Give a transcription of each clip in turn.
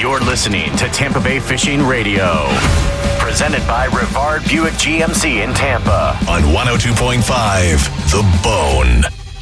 You're listening to Tampa Bay Fishing Radio. Presented by Rivard Buick GMC in Tampa. On 102.5, The Bone.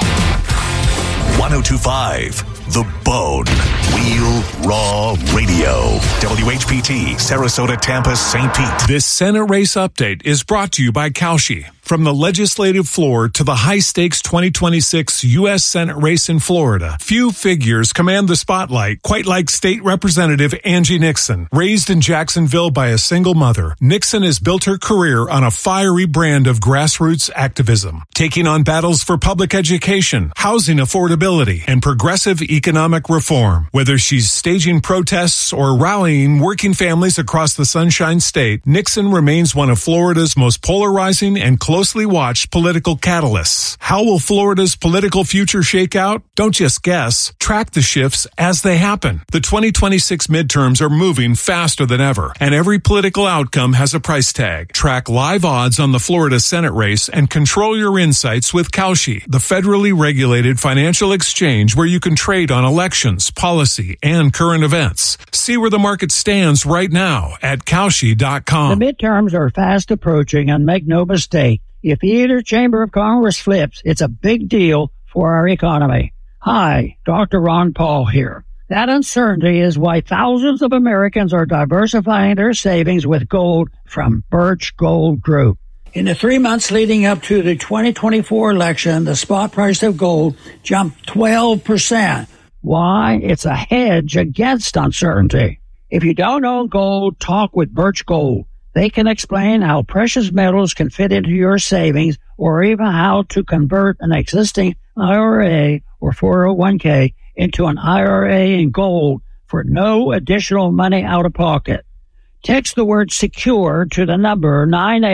102.5, The Bone. Real Raw Radio. WHPT, Sarasota, Tampa, St. Pete. This Senate race update is brought to you by Kalshi. From the legislative floor to the high-stakes 2026 U.S. Senate race in Florida, few figures command the spotlight, quite like State Representative Angie Nixon. Raised in Jacksonville by a single mother, Nixon has built her career on a fiery brand of grassroots activism, taking on battles for public education, housing affordability, and progressive economic reform. Whether she's staging protests or rallying working families across the Sunshine State, Nixon remains one of Florida's most polarizing and closely watched political catalysts. How will Florida's political future shake out? Don't just guess. Track the shifts as they happen. The 2026 midterms are moving faster than ever, and every political outcome has a price tag. Track live odds on the Florida Senate race and control your insights with Kalshi, the federally regulated financial exchange where you can trade on elections, policy, and current events. See where the market stands right now at Kalshi.com. The midterms are fast approaching, and make no mistake, if either chamber of Congress flips, it's a big deal for our economy. Hi, Dr. Ron Paul here. That uncertainty is why thousands of Americans are diversifying their savings with gold from Birch Gold Group. In the 3 months leading up to the 2024 election, the spot price of gold jumped 12%. Why? It's a hedge against uncertainty. If you don't own gold, talk with Birch Gold. They can explain how precious metals can fit into your savings, or even how to convert an existing IRA or 401k into an IRA in gold for no additional money out of pocket. Text the word SECURE to the number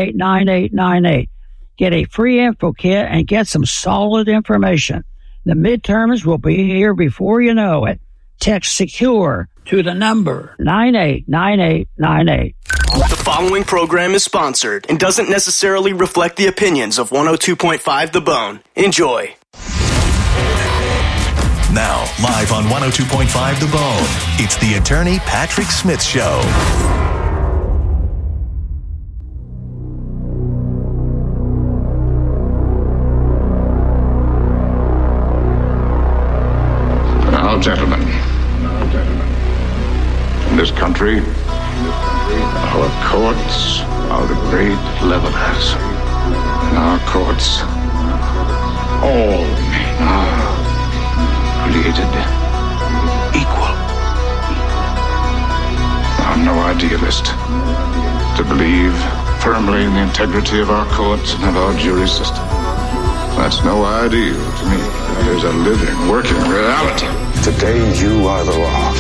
989898. Get a free info kit and get some solid information. The midterms will be here before you know it. Text SECURE to the number 989898. The following program is sponsored and doesn't necessarily reflect the opinions of 102.5 The Bone. Enjoy. Now, live on 102.5 The Bone, it's the Attorney Patrick Smith Show. Now, gentlemen, in this country, our courts are the great levelers. In our courts, all men are created equal. I'm no idealist. To believe firmly in the integrity of our courts and of our jury system, that's no ideal to me. That is a living, working reality. Today you are the law.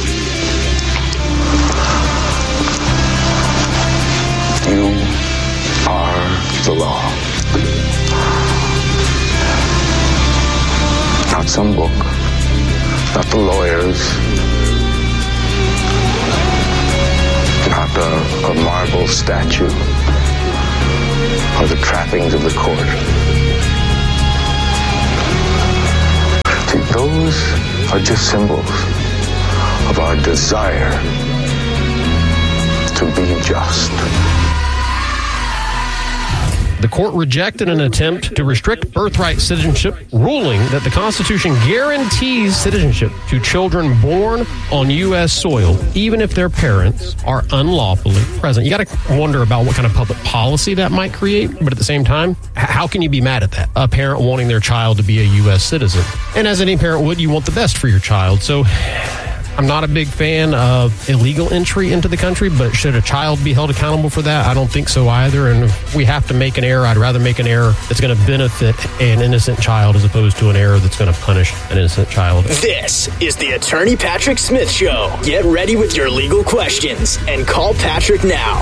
You are the law. Not some book, not the lawyers, not a marble statue, or the trappings of the court. See, those are just symbols of our desire to be just. The court rejected an attempt to restrict birthright citizenship, ruling that the Constitution guarantees citizenship to children born on U.S. soil, even if their parents are unlawfully present. You got to wonder about what kind of public policy that might create, but at the same time, how can you be mad at that? A parent wanting their child to be a U.S. citizen. And as any parent would, you want the best for your child. So I'm not a big fan of illegal entry into the country, but should a child be held accountable for that? I don't think so either. And if we have to make an error, I'd rather make an error that's going to benefit an innocent child as opposed to an error that's going to punish an innocent child. This is the Attorney Patrick Smith Show. Get ready with your legal questions and call Patrick now.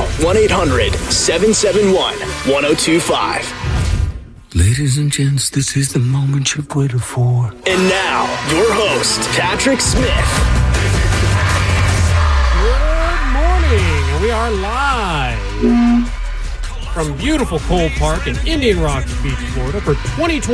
1-800-771-1025. Ladies and gents, this is the moment you've waited for. And now, your host, Patrick Smith. Good morning, and we are live from beautiful Cole Park in Indian Rocks Beach, Florida for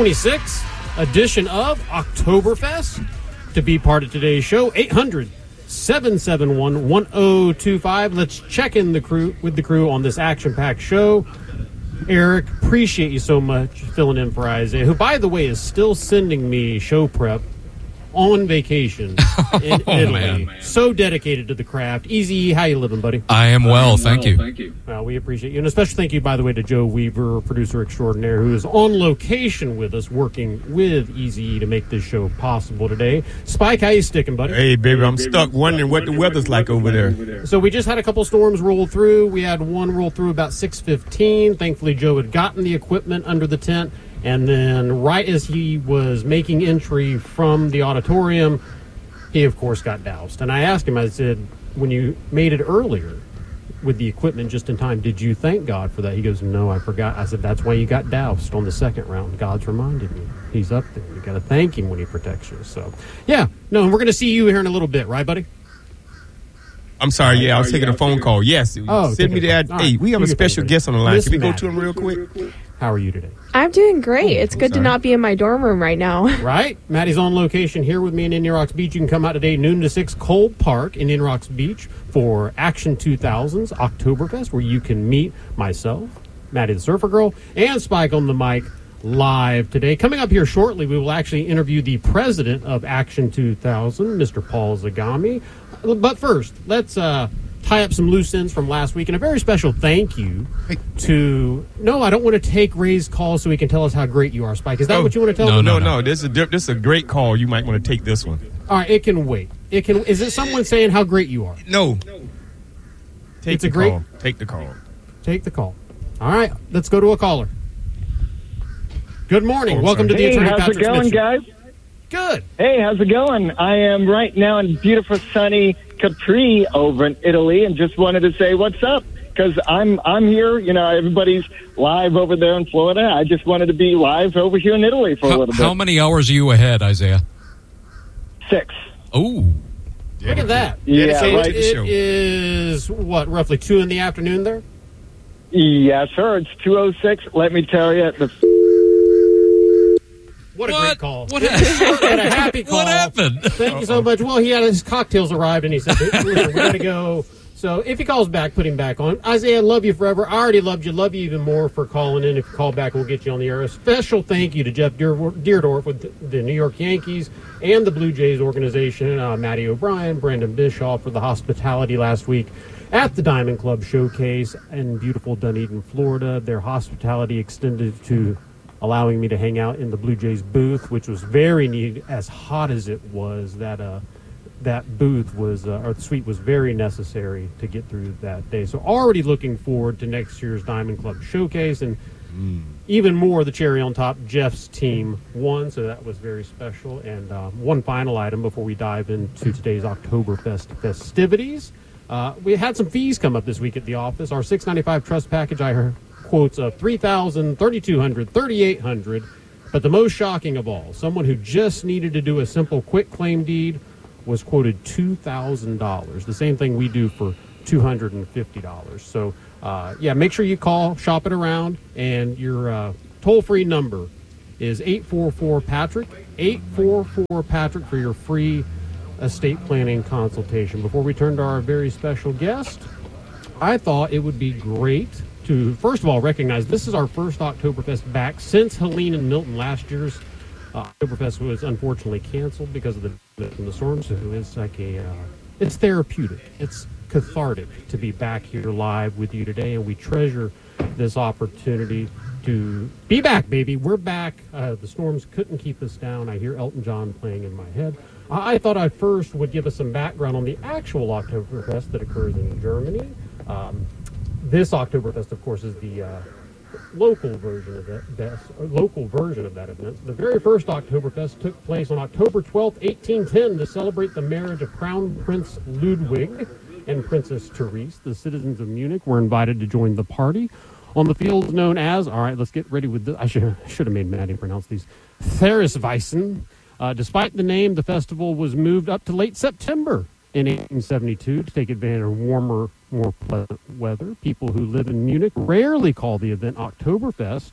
2026 edition of Oktoberfest. To be part of today's show, 800 771-1025. Let's check in with the crew on this action-packed show. Eric, appreciate you so much filling in for Isaiah, who, by the way, is still sending me show prep on vacation in Italy. Man. So dedicated to the craft. Easy, how you living, buddy? I am well, thank you. Well, we appreciate you. And a special thank you, by the way, to Joe Weaver, producer extraordinaire, who is on location with us, working with Easy to make this show possible today. Spike, how you sticking, buddy? Hey, baby, I'm stuck wondering what the weather's like over there. So we just had a couple storms roll through. We had one roll through about 6:15. Thankfully, Joe had gotten the equipment under the tent. And then right as he was making entry from the auditorium, he, of course, got doused. And I asked him, I said, when you made it earlier with the equipment just in time, did you thank God for that? He goes, no, I forgot. I said, that's why you got doused on the second round. God's reminded me. He's up there. You got to thank him when he protects you. So, yeah. No, and we're going to see you here in a little bit, right, buddy? I'm sorry, yeah, I was taking a phone call. Yes, send me that. Hey, we have a special guest on the line. Can we go to him real quick? How are you today? I'm doing great. It's good to not be in my dorm room right now. Right? Maddie's on location here with me in Indian Rocks Beach. You can come out today, noon to 6, Cole Park, Indian Rocks Beach, for Action 2000's Oktoberfest, where you can meet myself, Maddie the Surfer Girl, and Spike on the mic live today. Coming up here shortly, we will actually interview the president of Action 2000, Mr. Paul Zagami. But first, let's tie up some loose ends from last week, and a very special thank you to... No, I don't want to take Ray's call so he can tell us how great you are, Spike. Is that what you want to tell me? No. This is a great call. You might want to take this one. All right, it can wait. Is it someone saying how great you are? No. Take the call. Take the call. All right, let's go to a caller. Good morning. Welcome to the Attorney Patrick Smith Show. How's it going, guys? Good. Hey, how's it going? I am right now in beautiful, sunny Capri over in Italy, and just wanted to say what's up, because I'm here. You know, everybody's live over there in Florida. I just wanted to be live over here in Italy for a little bit. How many hours are you ahead, Isaiah? 6. Oh, look at that. Yeah, so right. It is roughly 2 in the afternoon there? Yes, sir. It's 2:06. Let me tell you, What a great call. What a happy call. What happened? Thank you so much. Well, he had his cocktails arrived, and he said, we got to go. So if he calls back, put him back on. Isaiah, love you forever. I already loved you. Love you even more for calling in. If you call back, we'll get you on the air. A special thank you to Jeff Deerdorf with the New York Yankees and the Blue Jays organization, Matty O'Brien, Brandon Bischoff for the hospitality last week at the Diamond Club Showcase in beautiful Dunedin, Florida. Their hospitality extended to allowing me to hang out in the Blue Jays booth, which was very neat. As hot as it was, that booth was, or the suite was very necessary to get through that day. So already looking forward to next year's Diamond Club Showcase, and even more, the cherry on top, Jeff's team won, so that was very special. And one final item before we dive into today's Oktoberfest festivities. We had some fees come up this week at the office. Our $695 trust package, I heard quotes of $3,000, $3,200, $3,800, but the most shocking of all, someone who just needed to do a simple quick claim deed was quoted $2,000. The same thing we do for $250. So, make sure you call, shop it around, and your toll-free number is 844-PATRICK, 844-PATRICK for your free estate planning consultation. Before we turn to our very special guest, I thought it would be great to, first of all, recognize this is our first Oktoberfest back since Helene and Milton. Last year's Oktoberfest was unfortunately canceled because of the storm. So it's like it's therapeutic. It's cathartic to be back here live with you today, and we treasure this opportunity to be back, baby. We're back. The storms couldn't keep us down. I hear Elton John playing in my head. I thought I first would give us some background on the actual Oktoberfest that occurs in Germany. This Oktoberfest, of course, is the local version of that event. The very first Oktoberfest took place on October 12th, 1810, to celebrate the marriage of Crown Prince Ludwig and Princess Therese. The citizens of Munich were invited to join the party on the fields known as, all right, let's get ready with this. I should have made Maddie pronounce these, Theresweissen. Despite the name, the festival was moved up to late September in 1872 to take advantage of warmer, more pleasant weather. People who live in Munich rarely call the event Oktoberfest.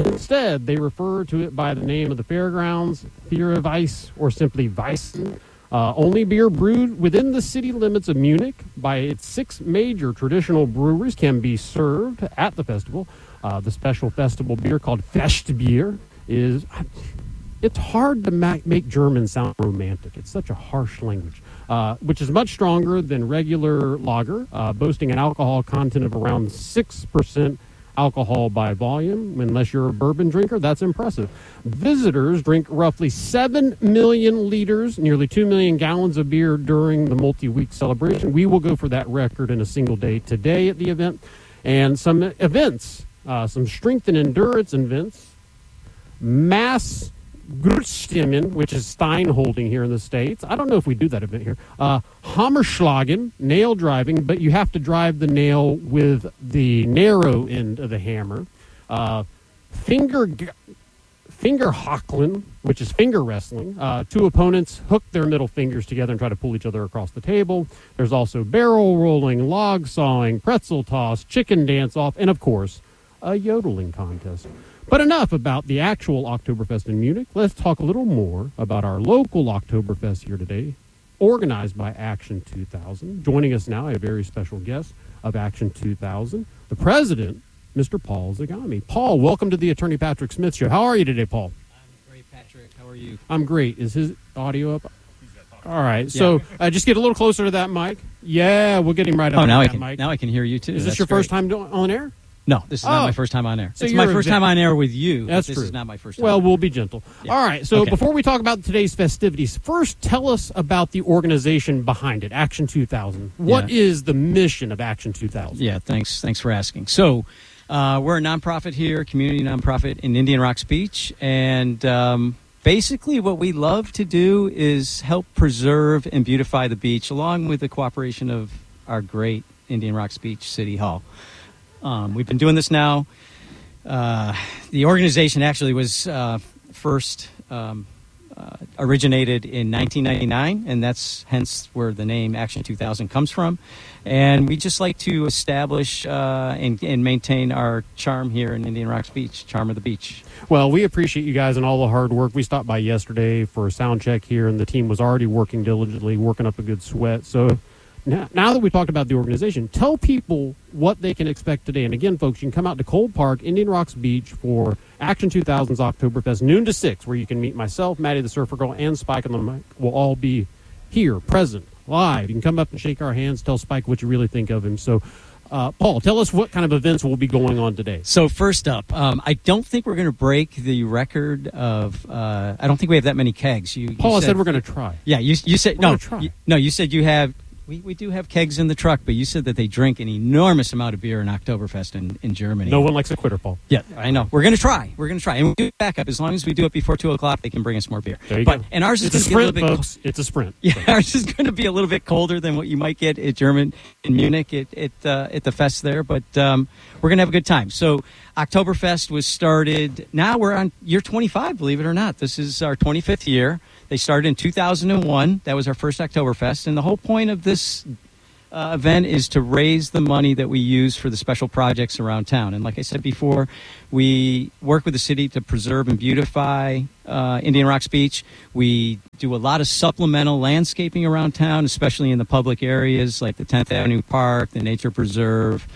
Instead, they refer to it by the name of the fairgrounds, Theresweiss, or simply Weissen. Only beer brewed within the city limits of Munich by its 6 major traditional breweries can be served at the festival. The special festival beer called Festbier is... It's hard to make German sound romantic. It's such a harsh language, which is much stronger than regular lager, boasting an alcohol content of around 6% alcohol by volume. Unless you're a bourbon drinker, that's impressive. Visitors drink roughly 7 million liters, nearly 2 million gallons of beer during the multi-week celebration. We will go for that record in a single day today at the event. And some events, some strength and endurance events, mass Grützstimmen, which is Stein holding here in the States. I don't know if we do that event here. Hammerschlagen, nail driving, but you have to drive the nail with the narrow end of the hammer. Fingerhakeln, which is finger wrestling. 2 opponents hook their middle fingers together and try to pull each other across the table. There's also barrel rolling, log sawing, pretzel toss, chicken dance-off, and, of course, a yodeling contest. But enough about the actual Oktoberfest in Munich. Let's talk a little more about our local Oktoberfest here today, organized by Action 2000. Joining us now, a very special guest of Action 2000, the president, Mr. Paul Zagami. Paul, welcome to the Attorney Patrick Smith Show. How are you today, Paul? I'm great, Patrick. How are you? I'm great. Is his audio up? All right. So just get a little closer to that mic. Yeah, we'll get him right up. Oh, now I can hear you, too. Is this your first time on air? No, this is not my first time on air. So it's my first time on air with you. That's true. This is not my first time. Well, we'll be gentle. Yeah. All right. So before we talk about today's festivities, first tell us about the organization behind it, Action 2000. What is the mission of Action 2000? Yeah, thanks for asking. So we're a nonprofit here, community nonprofit in Indian Rocks Beach, and basically what we love to do is help preserve and beautify the beach, along with the cooperation of our great Indian Rocks Beach City Hall. We've been doing this now. The organization actually was first originated in 1999, and that's hence where the name Action 2000 comes from. And we just like to establish and maintain our charm here in Indian Rocks Beach, charm of the beach. Well, we appreciate you guys and all the hard work. We stopped by yesterday for a sound check here, and the team was already working diligently, working up a good sweat. So now that we talked about the organization, tell people what they can expect today. And again, folks, you can come out to Cold Park, Indian Rocks Beach for Action 2000's Oktoberfest, noon to 6, where you can meet myself, Maddie the Surfer Girl, and Spike on the mic. We'll all be here, present, live. You can come up and shake our hands, tell Spike what you really think of him. So, Paul, tell us what kind of events will be going on today. So first up, I don't think we're going to break the record of, I don't think we have that many kegs. Paul said we're going to try. Yeah, you said, you said you have. We do have kegs in the truck, but you said that they drink an enormous amount of beer in Oktoberfest in Germany. No one likes a quitter, Paul. Yeah, I know. We're going to try. And we'll do it back up. As long as we do it before 2 o'clock, they can bring us more beer. There you go. And ours is it's a sprint, folks. It's a sprint. Yeah, ours is going to be a little bit colder than what you might get in Munich at the fest there, but we're going to have a good time. So Oktoberfest was started. Now we're on year 25, believe it or not. This is our 25th year. They started in 2001. That was our first Oktoberfest. And the whole point of this event is to raise the money that we use for the special projects around town. And like I said before, we work with the city to preserve and beautify Indian Rocks Beach. We do a lot of supplemental landscaping around town, especially in the public areas like the 10th Avenue Park, the Nature Preserve.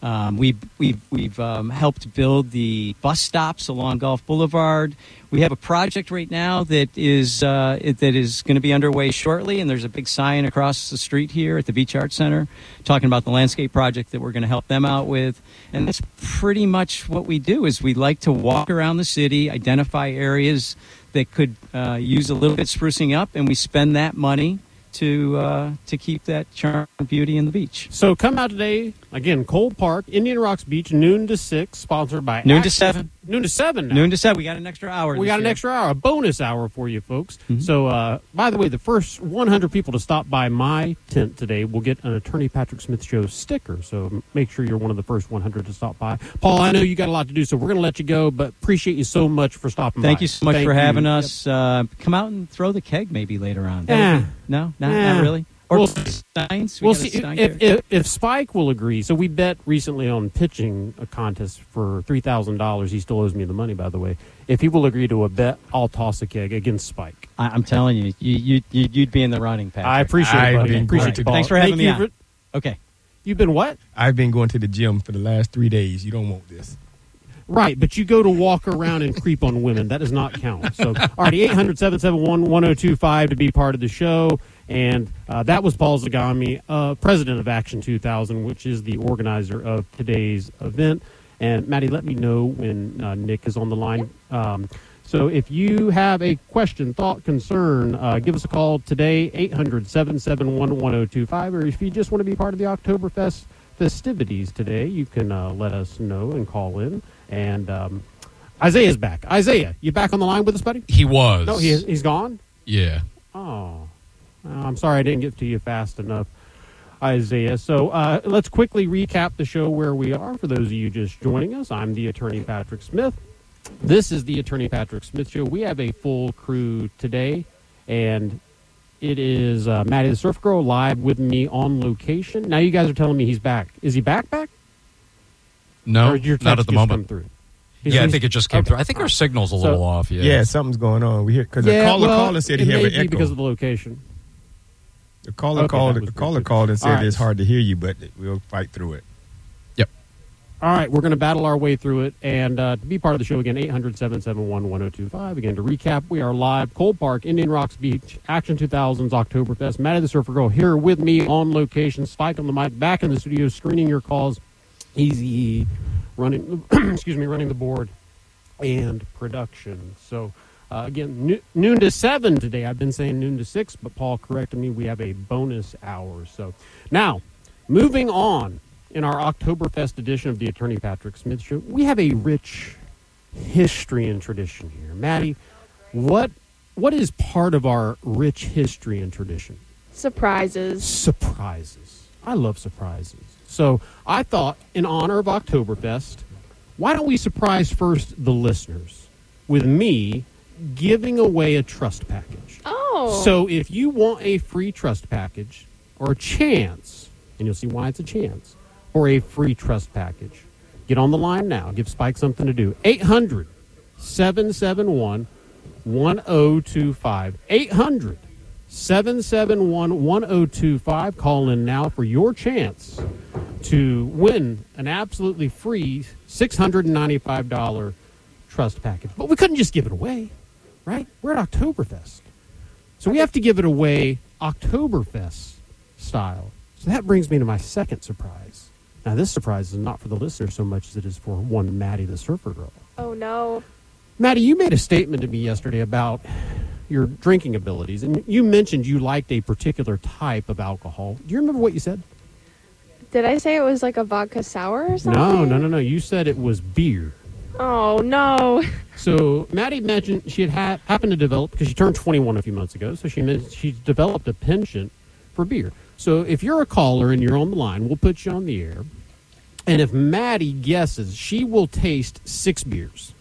We've helped build the bus stops along Gulf Boulevard. We have a project right now that is going to be underway shortly, and there's a big sign across the street here at the Beach Arts Center talking about the landscape project that we're going to help them out with. And that's pretty much what we do. Is we like to walk around the city, identify areas that could use a little bit sprucing up, and we spend that money to keep that charm and beauty in the beach. So come out today, again, Cold Park, Indian Rocks Beach, noon to 6, sponsored by Noon to 7. Noon to 7 now. Noon to 7. We got an extra hour. We got an extra hour, a bonus hour for you folks. Mm-hmm. So, by the way, the first 100 people to stop by my tent today will get an Attorney Patrick Smith Show sticker. So make sure you're one of the first 100 to stop by. Paul, I know you got a lot to do, so we're going to let you go, but appreciate you so much for stopping by. Thank you so much for having us. Come out and throw the keg maybe later on. Yeah. Not really? Or Steins. We'll see if Spike will agree. So we bet recently on pitching a contest for $3,000. He still owes me the money, by the way. If he will agree to a bet, I'll toss a keg against Spike. I'm telling you, you'd be in the running, Patrick. I appreciate it, buddy. Appreciate it. Thanks for having me on. Okay. You've been what? I've been going to the gym for the last 3 days. You don't want this. Right, but you go to walk around and creep on women. That does not count. So, all right, 800-771-1025 to be part of the show. And that was Paul Zagami, president of Action 2000, which is the organizer of today's event. And, Maddie, let me know when Nick is on the line. So if you have a question, thought, concern, give us a call today, 800-771-1025. Or if you just want to be part of the Oktoberfest festivities today, you can let us know and call in. And Isaiah's back. Isaiah, you back on the line with us, buddy? He was. No, he's gone? Yeah. Oh. I'm sorry I didn't get to you fast enough, Isaiah. So let's quickly recap the show where we are. For those of you just joining us, I'm the attorney Patrick Smith. This is the Attorney Patrick Smith Show. We have a full crew today, and it is Maddie the Surf Girl live with me on location. Now you guys are telling me he's back. Is he back? No, not at the moment. Through? I think it just came through. I think our signal's a little off. Yeah, something's going on. We hear because the caller said he had an echo because of the location. The caller called and said it's hard to hear you, but we'll fight through it. Yep. All right, we're going to battle our way through it. And to be part of the show, again, 800-771-1025. Again, to recap, we are live, Cole Park, Indian Rocks Beach, Action 2000's Oktoberfest. Maddie the Surfer Girl here with me on location. Spike on the mic, back in the studio, screening your calls. Easy running the board and production. So, again, noon to 7 today. I've been saying noon to 6, but Paul corrected me. We have a bonus hour. So, now, moving on in our Oktoberfest edition of the Attorney Patrick Smith Show, we have a rich history and tradition here. Maddie, what is part of our rich history and tradition? Surprises. I love surprises. So I thought, in honor of Oktoberfest, why don't we surprise first the listeners with me giving away a trust package? Oh. So if you want a free trust package or a chance, and you'll see why it's a chance, or a free trust package, get on the line now. Give Spike something to do. 800-771-1025. 800-771-1025. Call in now for your chance to win an absolutely free $695 trust package. But we couldn't just give it away, right? We're at Oktoberfest. So we have to give it away Oktoberfest style. So that brings me to my second surprise. Now, this surprise is not for the listener so much as it is for one Maddie the Surfer Girl. Oh, no. Maddie, you made a statement to me yesterday about your drinking abilities, and you mentioned you liked a particular type of alcohol. Do you remember what you said? Did I say it was like a vodka sour or something? No. You said it was beer. Oh, no. So Maddie mentioned she had happened to develop, because she turned 21 a few months ago, so she developed a penchant for beer. So if you're a caller and you're on the line, we'll put you on the air. And if Maddie guesses, she will taste 6 beers.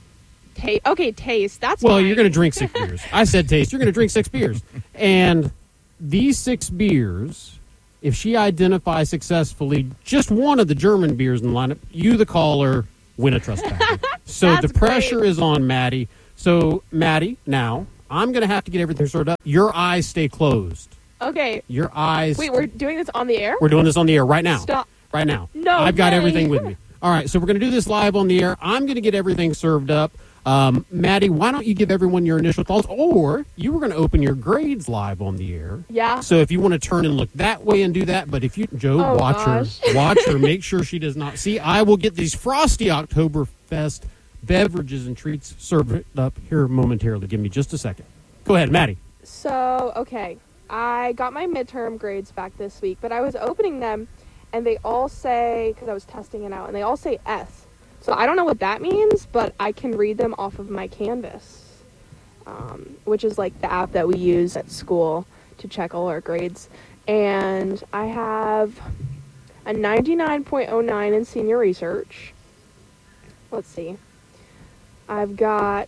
Taste. That's well, fine. You're going to drink 6 beers. I said taste. You're going to drink 6 beers. And these 6 beers, if she identifies successfully just one of the German beers in the lineup, you, the caller, win a trust package. So the pressure is on Maddie. So, Maddie, now, I'm going to have to get everything sorted up. Your eyes stay closed. Okay. Your eyes. Wait, we're doing this on the air? We're doing this on the air right now. Stop. Right now. No, I've got everything with me. All right, so we're going to do this live on the air. I'm going to get everything served up. Maddie, why don't you give everyone your initial thoughts? Or you were going to open your grades live on the air. Yeah. So if you want to turn and look that way and do that, but if you, Joe, watch her, make sure she does not see. I will get these frosty Oktoberfest beverages and treats served up here momentarily. Give me just a second. Go ahead, Maddie. So, okay. I got my midterm grades back this week, but I was opening them, and they all say, because I was testing it out, and they all say S. So I don't know what that means, but I can read them off of my Canvas, which is like the app that we use at school to check all our grades. And I have a 99.09 in senior research. Let's see. I've got...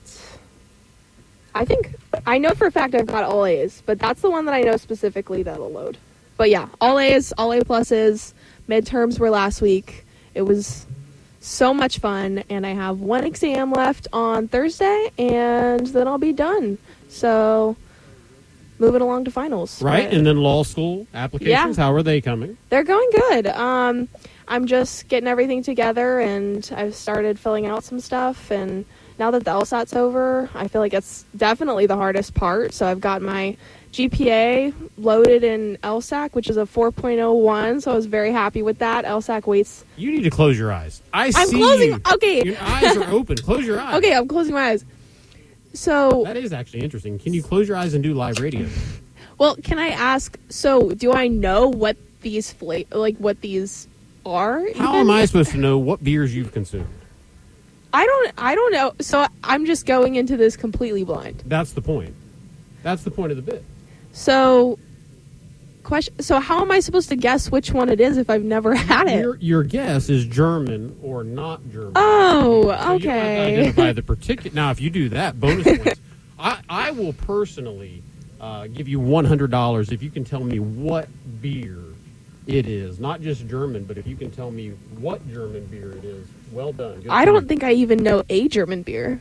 I know for a fact I've got all A's, but that's the one that I know specifically that'll load. But yeah, all A's, all A pluses. Midterms were last week. It was so much fun, and I have one exam left on Thursday, and then I'll be done. So, moving along to finals. Right, and then law school applications, how are they coming? They're going good. I'm just getting everything together, and I've started filling out some stuff, and now that the LSAT's over, I feel like it's definitely the hardest part. So I've got my GPA loaded in LSAC, which is a 4.01, so I was very happy with that. LSAC weights. You need to close your eyes. I'm see closing. you. Okay. Your eyes are open. Close your eyes. Okay, I'm closing my eyes. So that is actually interesting. Can you close your eyes and do live radio? Well, can I ask? So, do I know what these what these are? How am I supposed to know what beers you've consumed? I don't know. So I'm just going into this completely blind. That's the point. That's the point of the bit. So, So how am I supposed to guess which one it is if I've never had it? Your guess is German or not German. Oh, so okay. You have to identify the particular. Now, if you do that, bonus points. I will personally give you $100 if you can tell me what beer it is. Not just German, but if you can tell me what German beer it is. Well done. Good I don't think I even know a German beer.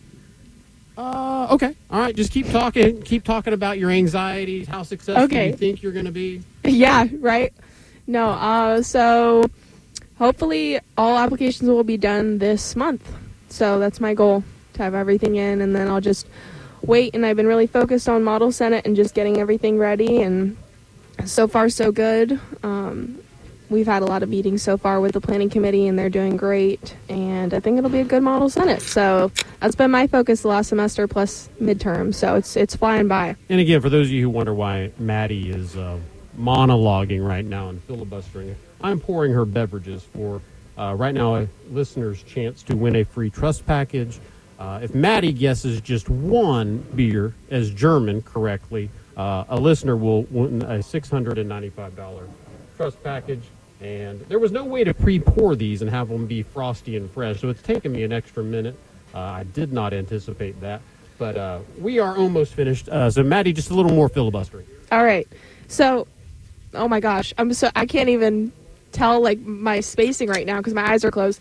Okay. All right. Just keep talking. Keep talking about your anxieties, how successful you think you're going to be. Yeah, right. No, so hopefully all applications will be done this month. So that's my goal, to have everything in, and then I'll just wait. And I've been really focused on Model Senate and just getting everything ready, and so far so good. We've had a lot of meetings so far with the planning committee, and they're doing great, and I think it'll be a good Model Senate. So that's been my focus the last semester plus midterm, so it's flying by. And again, for those of you who wonder why Maddie is monologuing right now and filibustering, I'm pouring her beverages for, right now, a listener's chance to win a free trust package. If Maddie guesses just one beer as German correctly, a listener will win a $695 trust package. And there was no way to pre-pour these and have them be frosty and fresh, so it's taken me an extra minute. I did not anticipate that. But we are almost finished. So, Maddie, just a little more filibustering. All right. So, oh my gosh, I can't even tell my spacing right now because my eyes are closed.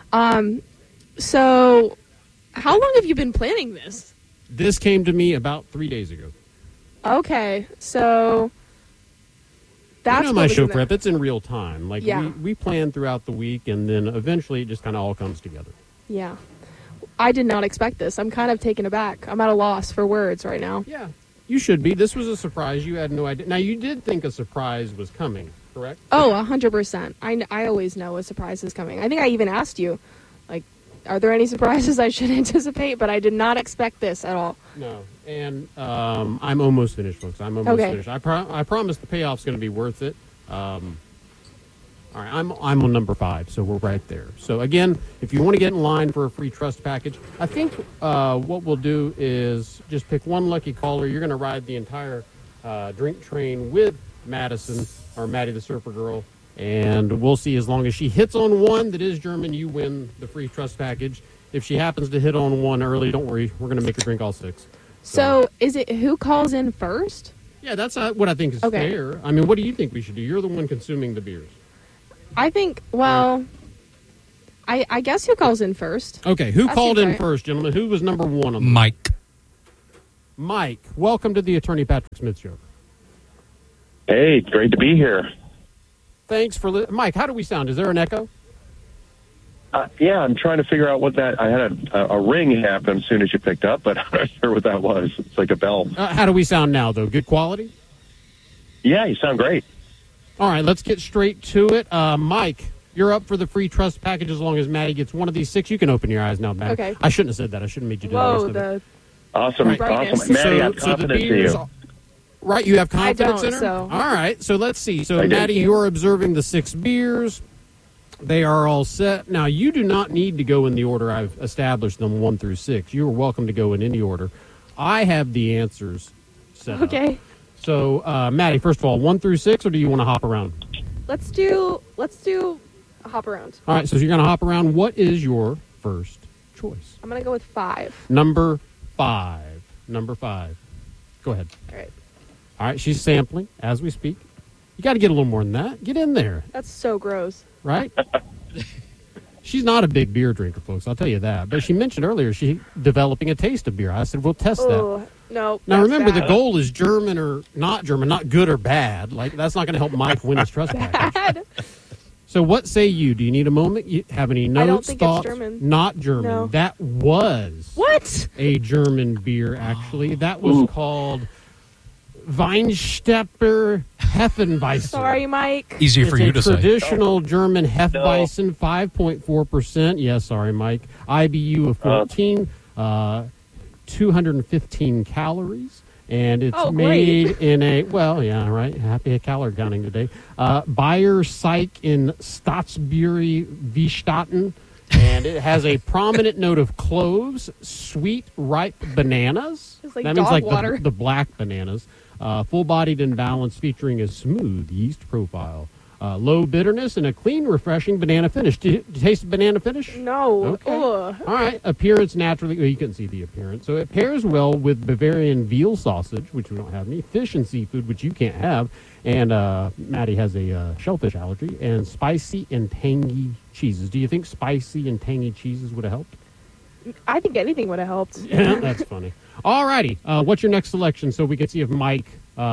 So, how long have you been planning this? This came to me about 3 days ago. Okay, so that's my show prep. It's in real time. We plan throughout the week, and then eventually it just kind of all comes together. Yeah. I did not expect this. I'm kind of taken aback. I'm at a loss for words right now. Yeah, you should be. This was a surprise. You had no idea. Now, you did think a surprise was coming, correct? Oh, 100%. I always know a surprise is coming. I think I even asked you, are there any surprises I should anticipate? But I did not expect this at all. No. And I'm almost finished, folks. I'm almost finished. I promise the payoff's going to be worth it. All right, I'm on number 5, so we're right there. So, again, if you want to get in line for a free trust package, I think what we'll do is just pick one lucky caller. You're going to ride the entire drink train with Madison, or Maddie the Surfer Girl, and we'll see. As long as she hits on one that is German, you win the free trust package. If she happens to hit on one early, don't worry. We're going to make her drink all 6. So is it who calls in first? Yeah, that's what I think is fair. I mean, what do you think we should do? You're the one consuming the beers. I think, I guess who calls in first? Okay, who called in first, gentlemen? Who was number 1 on the Mike. Mike, welcome to the Attorney Patrick Smith Show. Hey, great to be here. Thanks for Mike, how do we sound? Is there an echo? Yeah, I'm trying to figure out what that... I had a ring happen as soon as you picked up, but I'm not sure what that was. It's like a bell. How do we sound now, though? Good quality? Yeah, you sound great. All right, let's get straight to it. Mike, you're up for the free trust package as long as Maddie gets one of these 6. You can open your eyes now, Maddie. Okay. I shouldn't have said that. I shouldn't have made you do the rest of it. Awesome. Maddie, I have confidence in you. Right, you have confidence in her? So. All right, so let's see. So, Maddie, you're observing the 6 beers. They are all set. Now, you do not need to go in the order I've established them, 1 through 6. You are welcome to go in any order. I have the answers set up. So, Maddie, first of all, 1 through 6, or do you want to hop around? Let's do a hop around. All right, so you're going to hop around. What is your first choice? I'm going to go with 5. Number 5. Go ahead. All right. All right, she's sampling as we speak. You got to get a little more than that. Get in there. That's so gross. Right? She's not a big beer drinker, folks. I'll tell you that. But she mentioned earlier she's developing a taste of beer. I said, we'll test that. No. Now, remember, the goal is German or not German, not good or bad. Like, that's not going to help Mike win his trust package. So what say you? Do you need a moment? You have any notes, I don't think thoughts? it's German. Not German. No. That was what? A German beer, actually. That was called Weinstepper Hefeweizen. Sorry, Mike. Easy for you to say. Traditional German Hefeweizen, 5.4%. Yes, sorry, Mike. IBU of 14, 215 calories. And it's made in a, happy calorie counting today. Bayer Psych in Staatsbury Wiestaten. And it has a prominent note of cloves, sweet, ripe bananas. It's like that dog means like water. the black bananas. Full-bodied and balanced, featuring a smooth yeast profile. Low bitterness and a clean, refreshing banana finish. Do you taste the banana finish? No. Okay. Ugh. All right. Appearance naturally. Well, you can see the appearance. So it pairs well with Bavarian veal sausage, which we don't have any, fish and seafood, which you can't have, and Maddie has a shellfish allergy, and spicy and tangy cheeses. Do you think spicy and tangy cheeses would have helped? I think anything would have helped. Yeah, that's funny. All righty. What's your next selection so we can see if Mike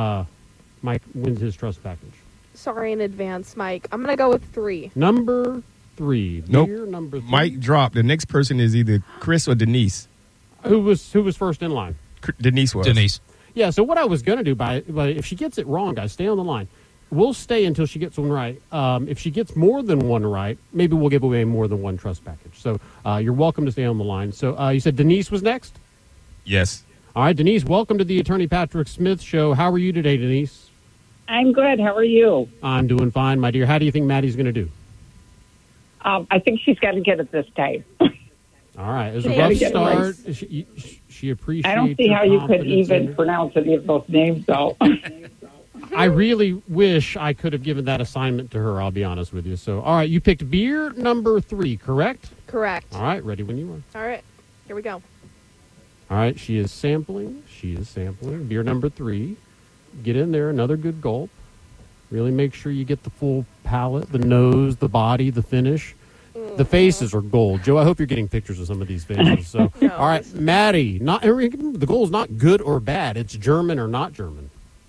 wins his trust package? Sorry in advance, Mike. I'm going to go with 3. Number 3. Nope. Beer number 3. Mike dropped. The next person is either Chris or Denise. Who was first in line? Denise was. Denise. Yeah, so what I was going to do, but if she gets it wrong, guys, stay on the line. We'll stay until she gets one right. If she gets more than one right, maybe we'll give away more than one trust package. So you're welcome to stay on the line. So you said Denise was next? Yes. All right, Denise, welcome to the Attorney Patrick Smith Show. How are you today, Denise? I'm good. How are you? I'm doing fine, my dear. How do you think Maddie's going to do? I think she's got to get it this time. All right. It was a rough start. She appreciates I don't see how you could even pronounce any of those names, though. I really wish I could have given that assignment to her, I'll be honest with you. So, all right, you picked beer number 3, correct? Correct. All right, ready when you are. All right. Here we go. All right, she is sampling. Beer number 3. Get in there, another good gulp. Really make sure you get the full palate, the nose, the body, the finish. The faces are gold. Joe, I hope you're getting pictures of some of these faces. So, all right, Maddie, the goal is not good or bad. It's German or not German.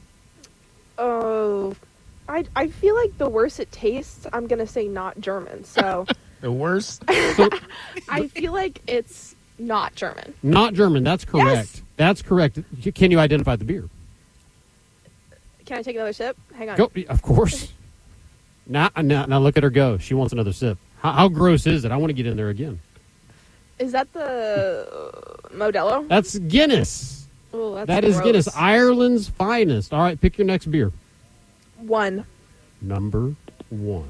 Oh, I feel like the worse it tastes, I'm going to say not German. So the worst? I feel like it's not German. Not German. That's correct. Yes. That's correct. Can you identify the beer? Can I take another sip? Hang on. Go, of course. Now look at her go. She wants another sip. How gross is it? I want to get in there again. Is that the Modelo? That's Guinness. Oh, that's That is gross. Guinness, Ireland's finest. All right, pick your next beer. 1. Number 1.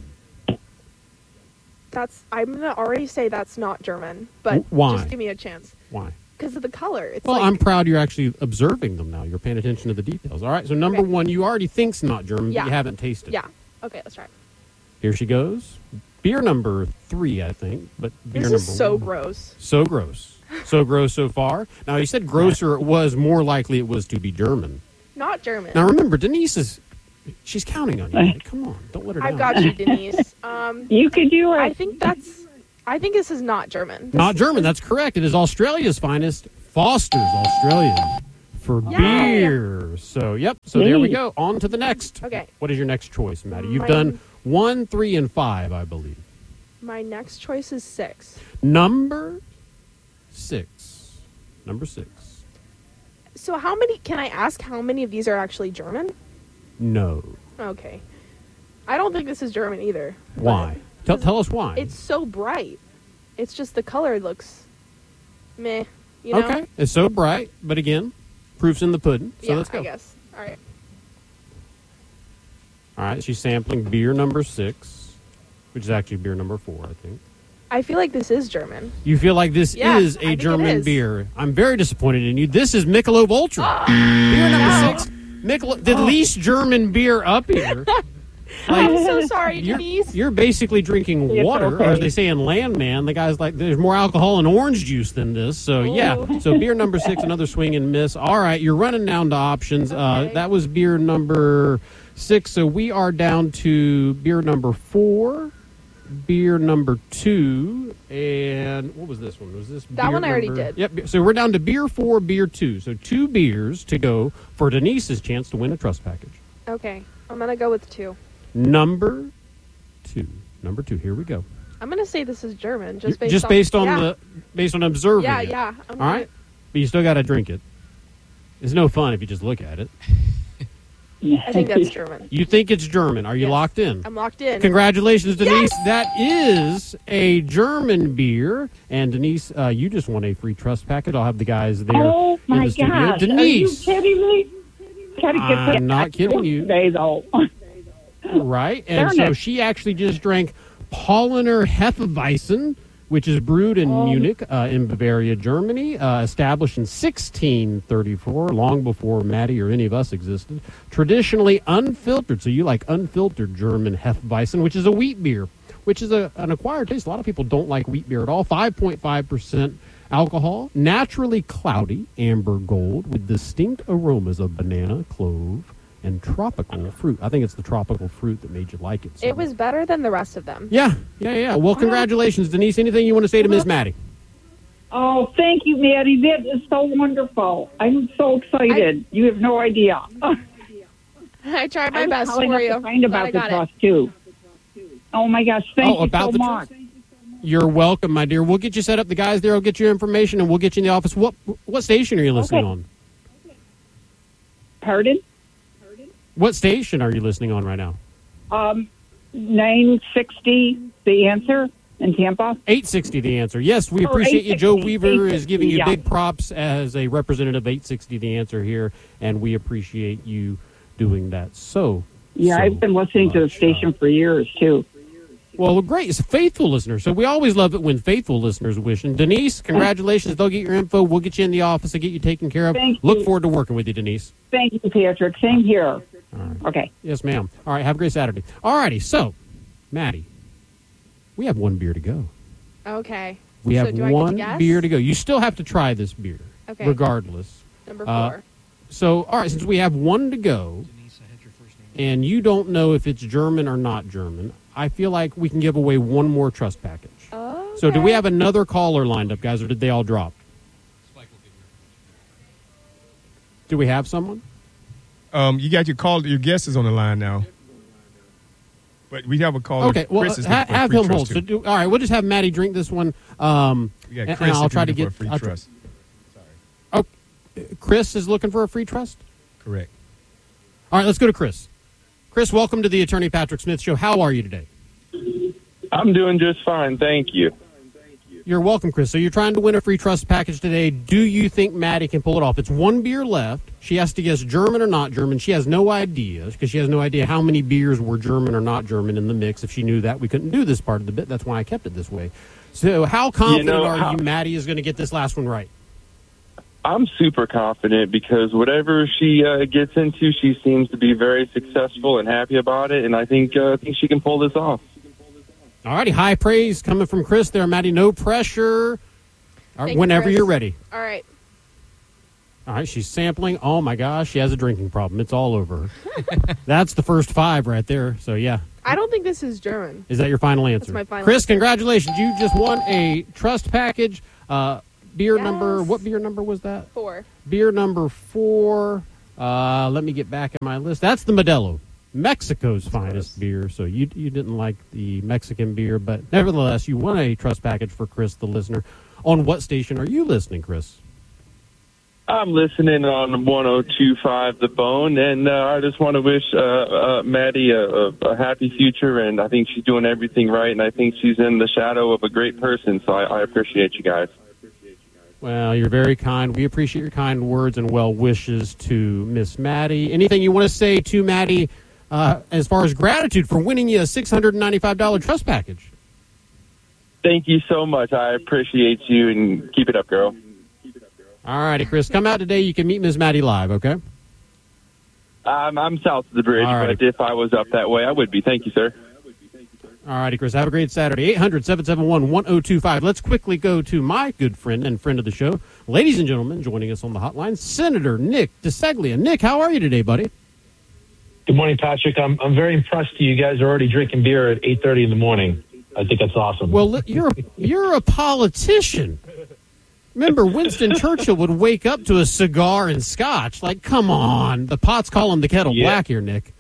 I'm going to already say that's not German, but Why? just give me a chance. Why? Because of the color. It's Well, like, I'm proud you're actually observing them now. You're paying attention to the details. All right, so number 1, you already think's not German, Yeah. but you haven't tasted. Yeah. Okay, let's try it. Here she goes. Beer number 3, I think, but beer This number is so 1. gross. So gross. So gross so far. Now, you said grosser it was, more likely it was to be German. Not German. Now, remember, Denise she's counting on you. Right? Come on, don't let her down. I've got you, Denise. You could do it. I think this is not German. Not German, that's correct. It is Australia's finest, Foster's Australian, for beer. So, yep. So there we go. On to the next. Okay. What is your next choice, Maddie? You've done 1, 3, and 5, I believe. My next choice is 6. Number 6. Number 6. So can I ask how many of these are actually German? No. Okay. I don't think this is German either. Why? Tell us why. It's so bright. It's just the color looks meh, you know? Okay. It's so bright, but again, proof's in the pudding. So yeah, let's go. I guess. All right. All right, she's sampling beer number 6, which is actually beer number 4, I think. I feel like this is German. You feel like this is a German beer. I'm very disappointed in you. This is Michelob Ultra. Beer number 6. The least German beer up here. I'm so sorry, Denise. You're basically drinking water, or as they say in Landman, the guy's like, there's more alcohol in orange juice than this. So, yeah. So, beer number 6, another swing and miss. All right, you're running down to options. That was beer number 6. So, we are down to beer number 4, beer number 2, and what was this one? Was this that one I already did. Yep. So, we're down to beer 4, beer 2. So, 2 beers to go for Denise's chance to win a trust package. Okay. I'm going to go with 2. Number 2. Here we go. I'm going to say this is German, based on observing. Yeah, it. yeah. All right, but you still got to drink it. It's no fun if you just look at it. I think that's German. You think it's German? Are you locked in? I'm locked in. Congratulations, Denise. Yes! That is a German beer, and Denise, you just won a free trust packet. I'll have the guys there. Oh in my the studio. gosh! Denise, Are you kidding me? I'm not kidding you. Today, though. Right, and so she actually just drank Paulaner Hefeweizen, which is brewed in Munich, in Bavaria, Germany, established in 1634, long before Maddie or any of us existed. Traditionally unfiltered, so you like unfiltered German Hefeweizen, which is a wheat beer, which is an acquired taste. A lot of people don't like wheat beer at all. 5.5% alcohol, naturally cloudy, amber gold, with distinct aromas of banana, clove, and tropical fruit. I think it's the tropical fruit that made you like it. So. It was better than the rest of them. Yeah. Well, congratulations, Denise. Anything you want to say to Miss Maddie? Oh, thank you, Maddie. That is so wonderful. I'm so excited. You have no idea. I tried my best for you. To find about the trust, too. Oh, my gosh. Thank you so much. You're welcome, my dear. We'll get you set up. The guys there will get you information, and we'll get you in the office. What station are you listening on? Pardon? What station are you listening on right now? 960, The Answer in Tampa. 860, The Answer. Yes, we appreciate you. Joe Weaver is giving you big props as a representative of 860, The Answer here, and we appreciate you doing that. I've been listening to the station for years, too. Well, great. It's a faithful listener. So we always love it when faithful listeners wish. And Denise, congratulations. They'll get your info. We'll get you in the office and get you taken care of. Look forward to working with you, Denise. Thank you, Patrick. Same here. Right. Okay. Yes, ma'am. All right. Have a great Saturday. All righty. So, Maddie, we have 1 beer to go. Okay. We have 1 beer to go. You still have to try this beer. Okay. Regardless. Number 4. So, all right. Since we have 1 to go, and you don't know if it's German or not German, I feel like we can give away 1 more trust package. Okay. So do we have another caller lined up, guys, or did they all drop? Do we have someone? You got your guest is on the line now. But we have a caller. Okay, well, have him hold. So all right, we'll just have Maddie drink this one. We got Chris and I'll try to get a free trust. Oh, Chris is looking for a free trust? Correct. All right, let's go to Chris. Chris, welcome to the Attorney Patrick Smith Show. How are you today? I'm doing just fine, thank you. You're welcome, Chris. So you're trying to win a free trust package today. Do you think Maddie can pull it off? It's 1 beer left. She has to guess German or not German. She has no idea because she has no idea how many beers were German or not German in the mix. If she knew that, we couldn't do this part of the bit. That's why I kept it this way. So how confident are you Maddie is going to get this last one right? I'm super confident because whatever she gets into, she seems to be very successful and happy about it, and I think she can pull this off. All righty, high praise coming from Chris there, Maddie. No pressure. All right, whenever you're ready. All right. All right, she's sampling. Oh, my gosh, she has a drinking problem. It's all over her. That's the first 5 right there, so yeah. I don't think this is German. Is that your final answer? That's my final Chris, answer. Congratulations. You just won a trust package. Beer number, what beer number was that? 4. Beer number 4. Let me get back in my list. That's the Modelo, Mexico's finest beer. So you didn't like the Mexican beer, but nevertheless, you won a trust package for Chris, the listener. On what station are you listening, Chris? I'm listening on 102.5 The Bone, and I just want to wish Maddie a happy future, and I think she's doing everything right, and I think she's in the shadow of a great person, so I appreciate you guys. Well, you're very kind. We appreciate your kind words and well wishes to Miss Maddie. Anything you want to say to Maddie as far as gratitude for winning you a $695 trust package? Thank you so much. I appreciate you, and keep it up, girl. All righty, Chris. Come out today. You can meet Miss Maddie live, okay? I'm south of the bridge, right. But if I was up that way, I would be. Thank you, sir. All righty, Chris. Have a great Saturday. 800-771-1025. Let's quickly go to my good friend and friend of the show. Ladies and gentlemen, joining us on the hotline, Senator Nick DeSeglia. Nick, how are you today, buddy? Good morning, Patrick. I'm very impressed that you guys are already drinking beer at 8:30 in the morning. I think that's awesome. Well, you're a politician. Remember, Winston Churchill would wake up to a cigar and scotch. Like, come on. The pot's calling the kettle black here, Nick.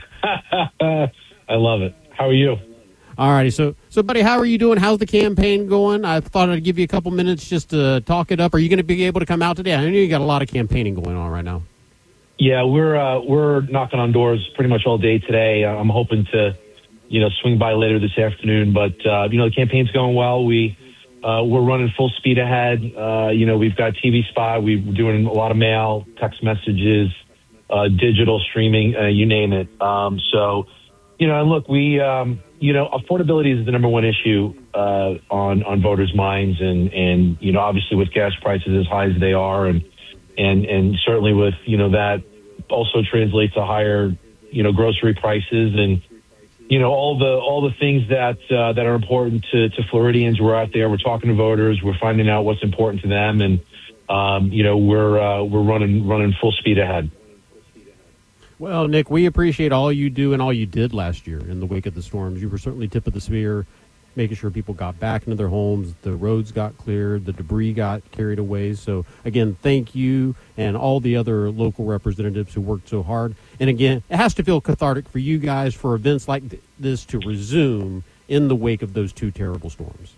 I love it. How are you? All righty. So, buddy, how are you doing? How's the campaign going? I thought I'd give you a couple minutes just to talk it up. Are you going to be able to come out today? I know you got a lot of campaigning going on right now. Yeah, we're knocking on doors pretty much all day today. I'm hoping to, swing by later this afternoon. But, the campaign's going well. We're running full speed ahead. We've got TV spot. We're doing a lot of mail, text messages, digital streaming, you name it. And look, affordability is the number one issue on voters' minds, and obviously with gas prices as high as they are, and certainly with that also translates to higher grocery prices and all the things that are important to Floridians. We're out there, we're talking to voters, we're finding out what's important to them, and we're running full speed ahead. Well, Nick, we appreciate all you do and all you did last year in the wake of the storms. You were certainly tip of the spear, making sure people got back into their homes, the roads got cleared, the debris got carried away. So, again, thank you and all the other local representatives who worked so hard. And, again, it has to feel cathartic for you guys for events like this to resume in the wake of those two terrible storms.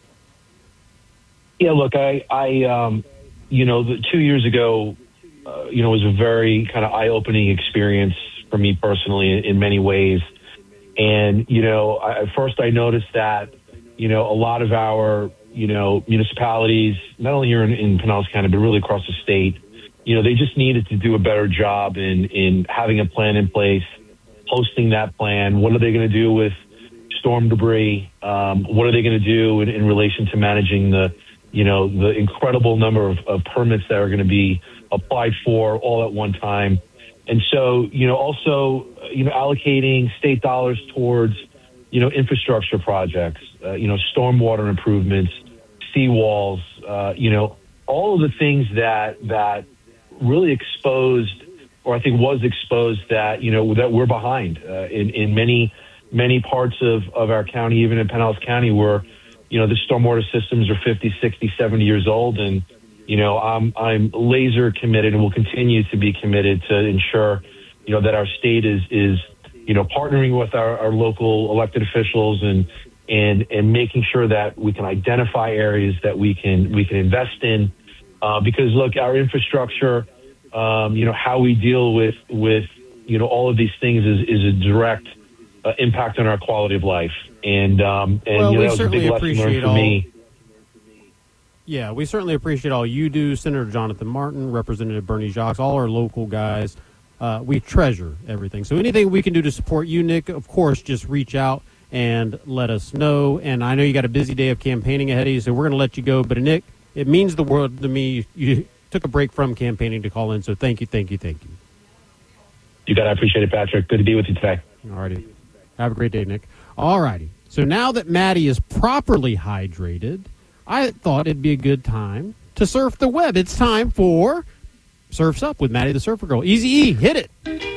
Yeah, look, I 2 years ago, was a very kind of eye-opening experience for me personally in many ways. And, at first I noticed that, a lot of our, municipalities, not only here in Pinellas County, but really across the state, they just needed to do a better job in having a plan in place, hosting that plan. What are they going to do with storm debris? What are they going to do in relation to managing the incredible number of permits that are going to be applied for all at one time? And so, also, allocating state dollars towards, infrastructure projects, stormwater improvements, seawalls, all of the things that really exposed, or I think was exposed that, that we're behind in many parts of our county, even in Pinellas County, where, the stormwater systems are 50, 60, 70 years old. And, I'm laser committed and will continue to be committed to ensure, that our state is partnering with our local elected officials and making sure that we can identify areas that we can invest in. Because look, our infrastructure, how we deal with all of these things is a direct impact on our quality of life. And well, that we was a big lesson learned for me. Yeah, we certainly appreciate all you do, Senator Jonathan Martin, Representative Bernie Jacques, all our local guys. We treasure everything. So anything we can do to support you, Nick, of course, just reach out and let us know. And I know you got a busy day of campaigning ahead of you, so we're going to let you go. But, Nick, it means the world to me. You took a break from campaigning to call in, so thank you. You got it. I appreciate it, Patrick. Good to be with you today. All righty. Have a great day, Nick. All righty. So now that Maddie is properly hydrated, I thought it'd be a good time to surf the web. It's time for Surf's Up with Maddie the Surfer Girl. Easy E, hit it.